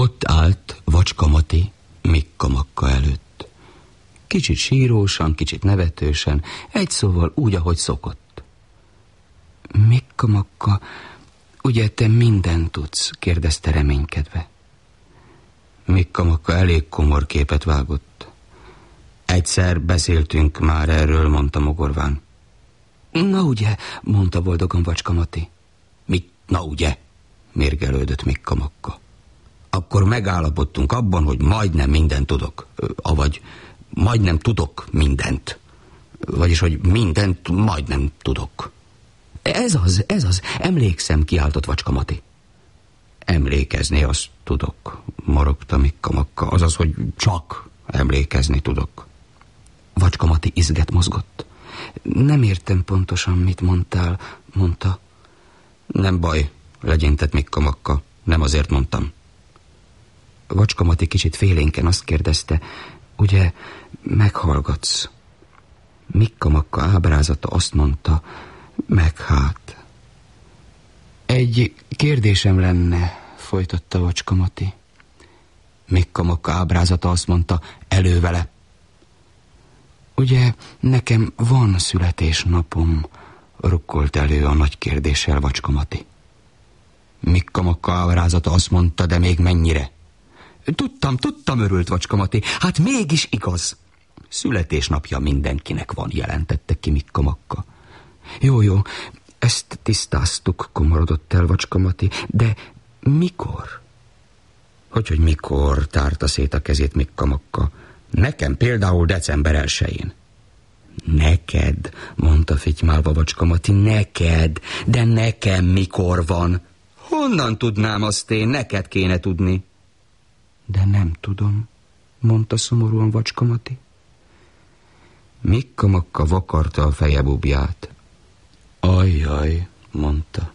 Ott állt Vacska Mati Mikka Makka előtt. Kicsit sírósan, kicsit nevetősen, egy szóval úgy, ahogy szokott. Mikka Makka, ugye te mindent tudsz? Kérdezte reménykedve. Mikka Makka elég komor képet vágott. Egyszer beszéltünk már erről, mondta mogorván. Na ugye, mondta boldogan Vacska Mati. Mit, na ugye? Mérgelődött Mikka Makka. Akkor megállapodtunk abban, hogy majdnem mindent tudok. Avagy majdnem tudok mindent. Vagyis, hogy mindent majdnem tudok. Ez az, emlékszem, kiáltott Vacska Mati. Emlékezni azt tudok, morogta Mikka Makka, azaz, hogy csak emlékezni tudok. Vacska Mati izget mozgott. Nem értem pontosan, mit mondtál, mondta. Nem baj, legyintett Mikka Makka, nem azért mondtam. Vacska Mati kicsit félénken azt kérdezte, ugye meghallgatsz? Mikka Makka ábrázata azt mondta, meg hát. Egy kérdésem lenne, folytatta Vacska Mati. Mikka Makka ábrázata azt mondta, elő vele. Ugye nekem van születésnapom, rukkolt elő a nagy kérdéssel Vacska Mati. Mikka Makka ábrázata azt mondta, de még mennyire? Tudtam, örült Vacska Mati. Hát mégis igaz. Születésnapja mindenkinek van, jelentette ki Mikka Makka. Jó, ezt tisztáztuk, komorodott el Vacska Mati, de mikor? Hogy mikor, tárta szét a kezét Mikka Makka. Nekem például december 1-én. Neked, mondta fitymálva Vacska Mati, neked, de nekem mikor van? Honnan tudnám azt én, neked kéne tudni. De nem tudom, mondta szomorúan Vacska Mati. Mikka Makka vakarta a feje bubját. Ajjaj, mondta.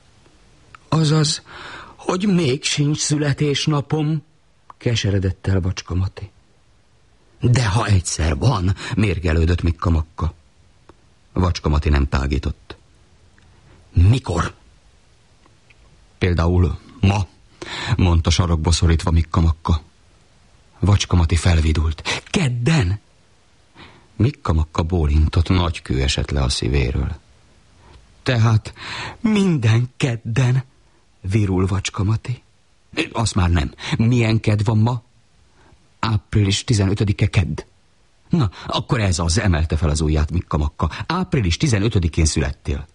Azaz, hogy még sincs születésnapom, keseredett el Vacska Mati. De ha egyszer van, mérgelődött Mikka Makka. Vacska Mati nem tágított. Mikor? Például ma, mondta sarokba szorítva Mikka Makka. Vacska Mati felvidult. Kedden? Mikka Makka bólintott, nagy kő esett le a szívéről. Tehát minden kedden, virul Vacska Mati. Azt már nem. Milyen kedd van ma? Április 15-e kedd. Na, akkor ez az, emelte fel az ujját Mikka Makka. Április 15-én születtél.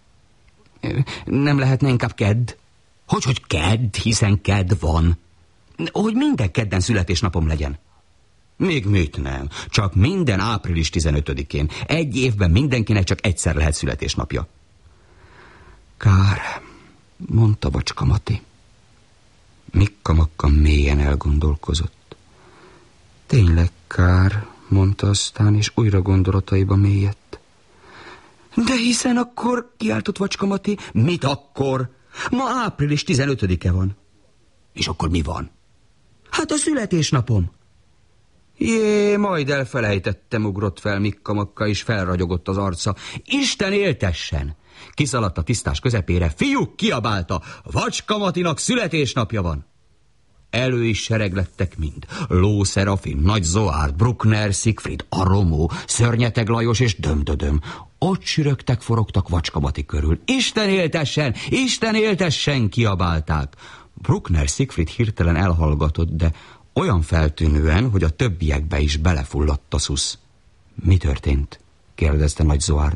Nem lehetne inkább kedd? Hogy kedd, hiszen kedd van. Hogy minden kedden születésnapom legyen. Még mit nem, csak minden április 15-én. Egy évben mindenkinek csak egyszer lehet születésnapja. Kár, mondta Vacska Mati. Mikka Makka mélyen elgondolkozott. Tényleg kár, mondta aztán, és újra gondolataiba mélyedt. De hiszen akkor, kiáltott Vacska Mati. Mit akkor? Ma április 15-e van. És akkor mi van? Hát a születésnapom. Jé, majd elfelejtettem, ugrott fel Mikka Makka, és felragyogott az arca. Isten éltessen! Kiszaladt a tisztás közepére. Fiúk, kiabálta, Vacska Matinak születésnapja van. Elő is sereglettek mind. Ló Szerafin, Nagy Zoárd, Bruckner, Siegfried, Aromó, Szörnyeteg Lajos és Dömdödöm. Ott sürögtek, forogtak Vacska Mati körül. Isten éltessen, kiabálták. Bruckner Siegfried hirtelen elhallgatott, de olyan feltűnően, hogy a többiekbe is belefulladt a szusz. Mi történt? kérdezte Nagy Zoárd.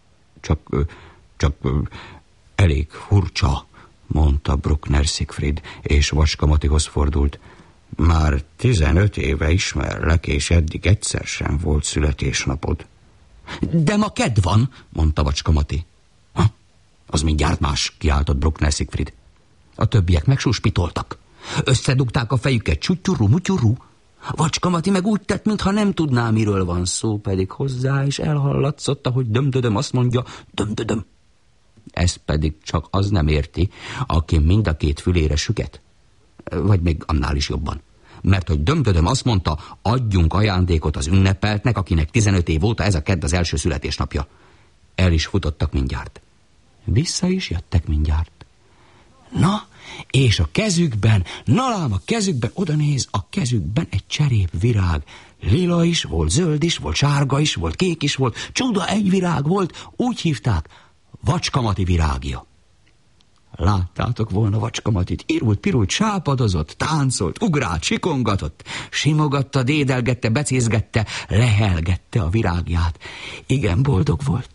Csak elég furcsa, mondta Bruckner Siegfried, és Vacska Matihoz fordult. Már 15 éve ismerlek, és eddig egyszer sem volt születésnapod. De ma kedd van, mondta Vacska Mati. Az mindjárt más, kiáltott Bruckner Siegfried. A többiek megsuspitoltak. Összedugták a fejüket, csuttyurú, mutyurú. Vacska Mati meg úgy tett, mintha nem tudná, miről van szó, pedig hozzá is elhallatszott, ahogy Dömdödöm azt mondja, Dömdödöm. Ezt pedig csak az nem érti, aki mind a két fülére süket. Vagy még annál is jobban. Mert hogy Dömdödöm azt mondta, adjunk ajándékot az ünnepeltnek, akinek 15 év óta ez a kedd az első születésnapja. El is futottak mindjárt. Vissza is jöttek mindjárt. Na, és a kezükben, na lám, a kezükben, oda néz, a kezükben egy cserép virág. Lila is volt, zöld is volt, sárga is volt, kék is volt, csuda egy virág volt, úgy hívták, Vacskamati virágja. Láttátok volna Vacskamatit, irult-pirult, sápadozott, táncolt, ugrált, sikongatott, simogatta, dédelgette, becézgette, lehelgette a virágját. Igen, boldog volt.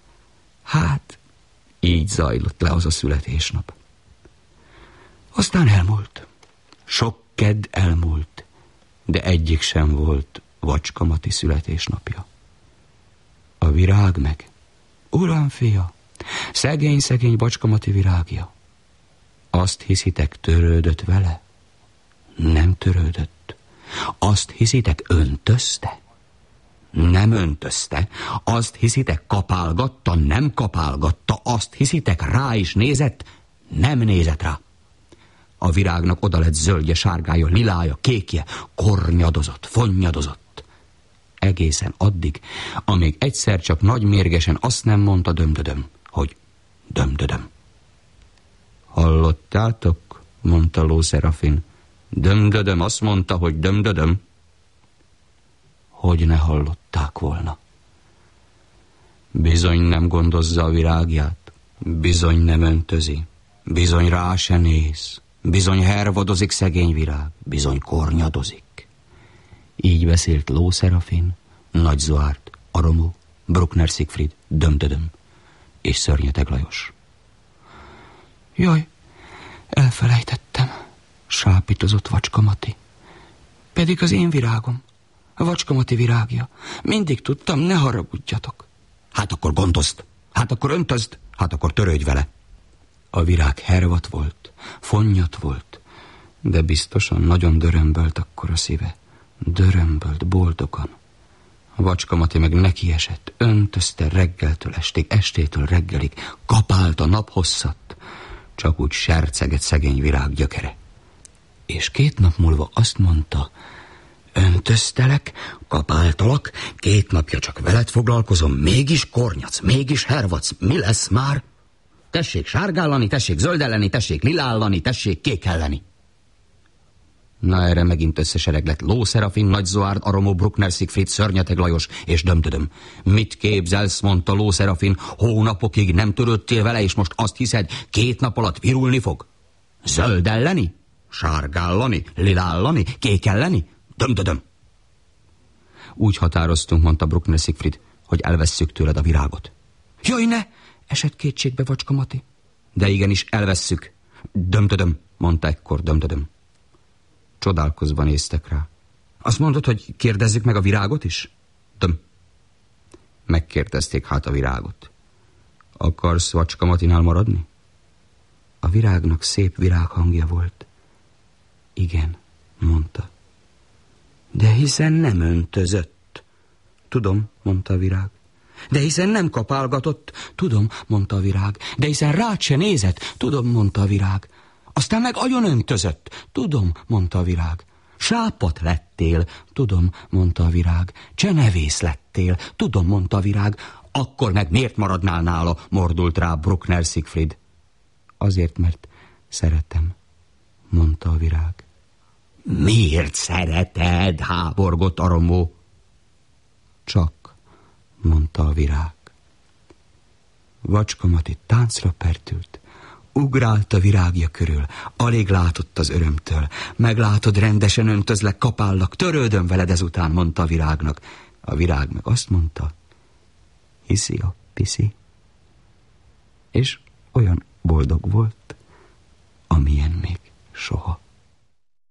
Hát, így zajlott le az a születésnap. Aztán elmúlt. Sok kedd elmúlt, de egyik sem volt Vacskamati születésnapja. A virág meg, uram fia, szegény Vacskamati virágja. Azt hiszitek, törődött vele? Nem törődött. Azt hiszitek, öntözte? Nem öntözte. Azt hiszitek, kapálgatta? Nem kapálgatta. Azt hiszitek, rá is nézett? Nem nézett rá. A virágnak oda lett zöldje, sárgája, lilája, kékje, kornyadozott, fonnyadozott. Egészen addig, amíg egyszer csak nagy mérgesen azt nem mondta dömdödöm, hogy dömdödöm. Hallottátok? Mondta Ló Szerafin. Dömdödöm azt mondta, hogy dömdödöm. Hogy ne hallották volna. Bizony nem gondozza a virágját, bizony nem öntözi, bizony rá se néz, bizony hervadozik szegény virág, bizony kornyadozik. Így beszélt Ló Szerafin, Nagy Zoárd, Aromó, Bruckner Siegfried, Dömdödöm és Szörnyeteg Lajos. Jaj, elfelejtettem, sápítozott Vacskamati. Pedig az én virágom, a Vacskamati virágja. Mindig tudtam, ne haragudjatok. Hát akkor gondozd, hát akkor öntözd, hát akkor törődj vele. A virág hervat volt, fonnyat volt, de biztosan nagyon dörömbölt akkor a szíve. Dörömbölt boldogan. A Vacskamati meg nekiesett, öntözte reggeltől estig, estétől reggelig, kapált a naphosszat, csak úgy serceget szegény virág gyökere. És 2 nap múlva azt mondta, öntöztelek, kapáltalak, 2 napja csak veled foglalkozom, mégis kornyadsz, mégis hervadsz, mi lesz már? Tessék sárgállani, tessék zöldelleni, tessék lilállani, tessék kékelleni. Na erre megint összesereglett Ló Szerafin, Nagy Zoárd, Aromó, Bruckner Siegfried, Szörnyeteg Lajos és Dömdödöm. Mit képzelsz, mondta Ló Szerafin, hónapokig nem törődtél vele, és most azt hiszed, 2 nap alatt virulni fog? Zöldelleni? Sárgállani? Lilállani? Kékelleni? Dömdödöm. Úgy határoztunk, mondta Bruckner Siegfried, hogy elvesszük tőled a virágot. Jaj, ne! Esett kétségbe Vacskamati. De igenis, elvesszük. Dömdödöm, mondta ekkor Dömdödöm. Csodálkozva néztek rá. Azt mondod, hogy kérdezzük meg a virágot is? Döm. Megkérdezték hát a virágot. Akarsz Vacskamatinál maradni? A virágnak szép virághangja volt. Igen, mondta. De hiszen nem öntözött. Tudom, mondta a virág. De hiszen nem kapálgatott. Tudom, mondta a virág. De hiszen rád se nézett. Tudom, mondta a virág. Aztán meg agyon öntözött. Tudom, mondta a virág. Sápat lettél. Tudom, mondta a virág. Csenevész lettél. Tudom, mondta a virág. Akkor meg miért maradnál nála? Mordult rá Bruckner Siegfried. Azért, mert szeretem, mondta a virág. Miért szereted? Háborgott Aromó. Csak, mondta a virág. Vacskamati táncra pertült, ugrált a virágja körül, alig látott az örömtől. Meglátod, rendesen öntözlek, kapállak, törődöm veled ezután, mondta a virágnak. A virág meg azt mondta, hiszi a piszi. És olyan boldog volt, amilyen még soha.